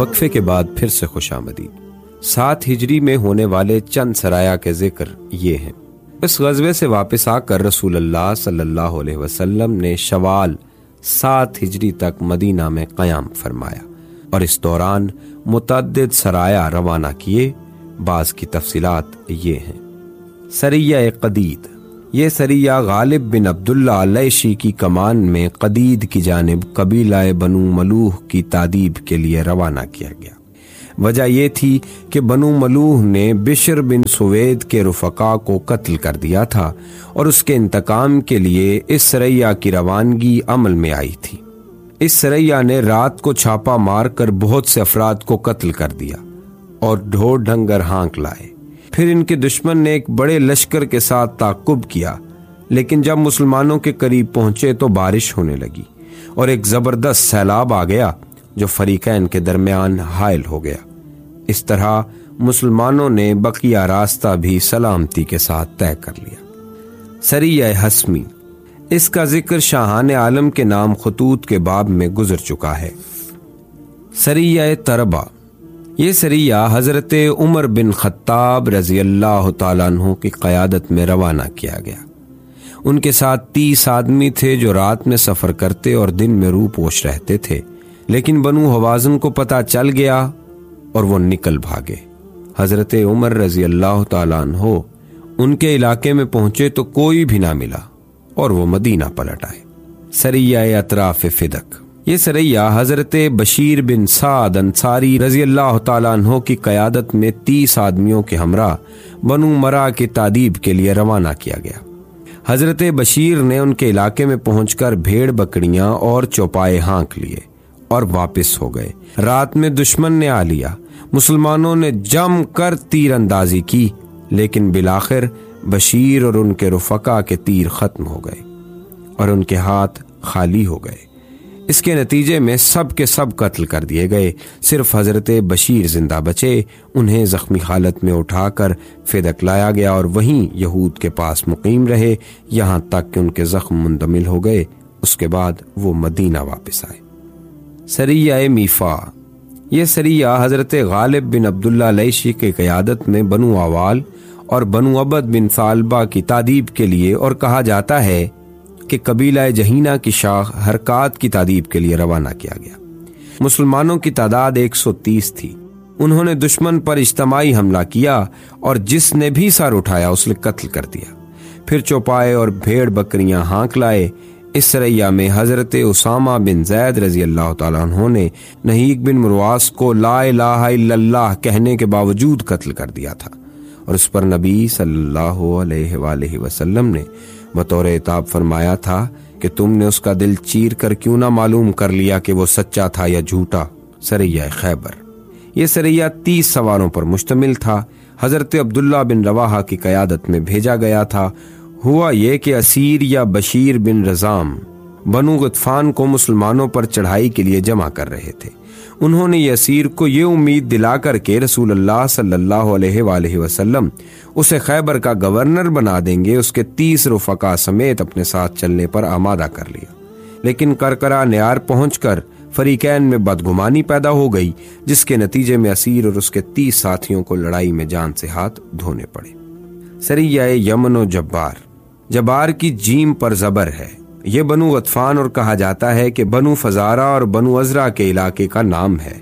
وقفے کے بعد پھر سے خوش آمدید۔ 7 ہجری میں ہونے والے چند سرایا کے ذکر یہ ہیں۔ اس غزوے سے واپس آ کر رسول اللہ صلی اللہ علیہ وسلم نے شوال 7 ہجری تک مدینہ میں قیام فرمایا اور اس دوران متعدد سرایا روانہ کیے۔ بعض کی تفصیلات یہ ہیں۔ سریہ قدید، یہ سریہ غالب بن عبداللہ علیشی کی کمان میں قدید کی جانب قبیلہ بنو ملوح کی تادیب کے لیے روانہ کیا گیا۔ وجہ یہ تھی کہ بنو ملوح نے بشر بن سوید کے رفقا کو قتل کر دیا تھا اور اس کے انتقام کے لیے اس سریہ کی روانگی عمل میں آئی تھی۔ اس سریہ نے رات کو چھاپا مار کر بہت سے افراد کو قتل کر دیا اور ڈھور ڈنگر ہانک لائے۔ پھر ان کے دشمن نے ایک بڑے لشکر کے ساتھ تعاقب کیا، لیکن جب مسلمانوں کے قریب پہنچے تو بارش ہونے لگی اور ایک زبردست سیلاب آ گیا جو فریقین کے درمیان حائل ہو گیا۔ اس طرح مسلمانوں نے بقیہ راستہ بھی سلامتی کے ساتھ طے کر لیا۔ سریہ حسمی، اس کا ذکر شاہان عالم کے نام خطوط کے باب میں گزر چکا ہے۔ سریہ تربہ، یہ سریہ حضرت عمر بن خطاب رضی اللہ تعالیٰ عنہ کی قیادت میں روانہ کیا گیا۔ ان کے ساتھ 30 آدمی تھے جو رات میں سفر کرتے اور دن میں روح پوش رہتے تھے، لیکن بنو حوازن کو پتہ چل گیا اور وہ نکل بھاگے۔ حضرت عمر رضی اللہ تعالیٰ عنہ ان کے علاقے میں پہنچے تو کوئی بھی نہ ملا اور وہ مدینہ پلٹ آئے۔ سریہ اطراف فدق، یہ سریہ حضرت بشیر بن سعد انصاری رضی اللہ تعالیٰ عنہ کی قیادت میں 30 آدمیوں کے ہمراہ بنو مرا کے تادیب کے لیے روانہ کیا گیا۔ حضرت بشیر نے ان کے علاقے میں پہنچ کر بھیڑ بکریاں اور چوپائے ہانک لیے اور واپس ہو گئے۔ رات میں دشمن نے آ لیا، مسلمانوں نے جم کر تیر اندازی کی، لیکن بالآخر بشیر اور ان کے رفقا کے تیر ختم ہو گئے اور ان کے ہاتھ خالی ہو گئے۔ اس کے نتیجے میں سب کے سب قتل کر دیے گئے، صرف حضرت بشیر زندہ بچے۔ انہیں زخمی حالت میں اٹھا کر فدق لایا گیا اور وہیں یہود کے پاس مقیم رہے یہاں تک کہ ان کے زخم مندمل ہو گئے۔ اس کے بعد وہ مدینہ واپس آئے۔ سریہ میفا، یہ سریہ حضرت غالب بن عبداللہ علیشی کی قیادت میں بنو عوال اور بنو عبد بن ثعلبہ کی تادیب کے لیے، اور کہا جاتا ہے کہ قبیلہ جہینہ کی شاخ حرکات کی تادیب کے لیے روانہ کیا گیا۔ مسلمانوں کی تعداد 130 تھی۔ انہوں نے دشمن پر اجتماعی حملہ کیا اور جس نے بھی سر اٹھایا اسے قتل کر دیا۔ پھر چوپائے اور بھیڑ بکریاں ہانک لائے۔ اس سریہ میں حضرت اسامہ بن زید رضی اللہ تعالیٰ عنہ نے نہیق بن مرواس کو لا الہ الا اللہ کہنے کے باوجود قتل کر دیا تھا، اور اس پر نبی صلی اللہ علیہ وآلہ وسلم نے بطور عتاب فرمایا تھا کہ تم نے اس کا دل چیر کر کیوں نہ معلوم کر لیا کہ وہ سچا تھا یا جھوٹا۔ سریہ خیبر، یہ سریہ 30 سواروں پر مشتمل تھا۔ حضرت عبداللہ بن رواحہ کی قیادت میں بھیجا گیا تھا۔ ہوا یہ کہ اسیر یا بشیر بن رزام بنو غطفان کو مسلمانوں پر چڑھائی کے لیے جمع کر رہے تھے۔ انہوں نے اسیر کو یہ امید دلا کر کے رسول اللہ صلی اللہ علیہ وآلہ وسلم اسے خیبر کا گورنر بنا دیں گے، اس کے 30 رفقا سمیت اپنے ساتھ چلنے پر آمادہ کر لیا، لیکن کرکرا نیار پہنچ کر فریقین میں بدگمانی پیدا ہو گئی، جس کے نتیجے میں اسیر اور اس کے 30 ساتھیوں کو لڑائی میں جان سے ہاتھ دھونے پڑے۔ سریہ یمن و جبار، جبار کی جیم پر زبر ہے، یہ بنو غطفان اور کہا جاتا ہے کہ بنو فزارہ اور بنو عزرہ کے علاقے کا نام ہے۔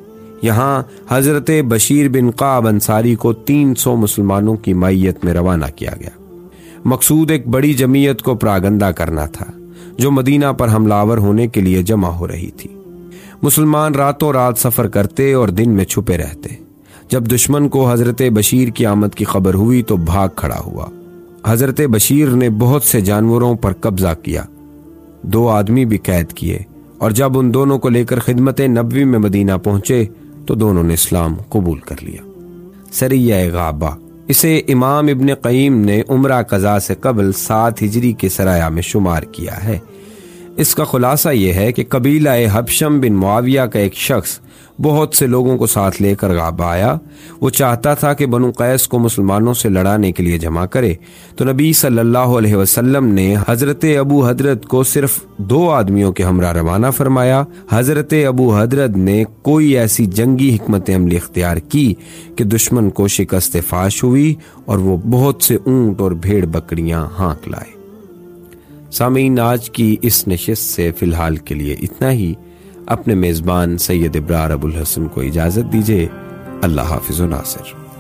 یہاں حضرت بشیر بن قعب انصاری کو 300 مسلمانوں کی معیت میں روانہ کیا گیا۔ مقصود ایک بڑی جمعیت کو پراگندہ کرنا تھا جو مدینہ پر حملہ آور ہونے کے لیے جمع ہو رہی تھی۔ مسلمان راتوں رات سفر کرتے اور دن میں چھپے رہتے۔ جب دشمن کو حضرت بشیر کی آمد کی خبر ہوئی تو بھاگ کھڑا ہوا۔ حضرت بشیر نے بہت سے جانوروں پر قبضہ کیا، 2 آدمی بھی قید کیے، اور جب ان دونوں کو لے کر خدمت نبوی میں مدینہ پہنچے تو دونوں نے اسلام قبول کر لیا۔ سریہ غابہ، اسے امام ابن قیم نے عمرہ قضاء سے قبل 7 ہجری کے سرایا میں شمار کیا ہے۔ اس کا خلاصہ یہ ہے کہ قبیلہ حبشم بن معاویہ کا ایک شخص بہت سے لوگوں کو ساتھ لے کر غاب آیا۔ وہ چاہتا تھا کہ بنو قیس کو مسلمانوں سے لڑانے کے لیے جمع کرے، تو نبی صلی اللہ علیہ وسلم نے حضرت ابو حضرت کو صرف 2 آدمیوں کے ہمراہ روانہ فرمایا۔ حضرت ابو حضرت نے کوئی ایسی جنگی حکمت عملی اختیار کی کہ دشمن کو شکست فاش ہوئی اور وہ بہت سے اونٹ اور بھیڑ بکریاں ہانک لائے۔ سامعین، آج کی اس نشست سے فی الحال کے لیے اتنا ہی۔ اپنے میزبان سید ابرار ابوالحسن کو اجازت دیجیے۔ اللہ حافظ و ناصر۔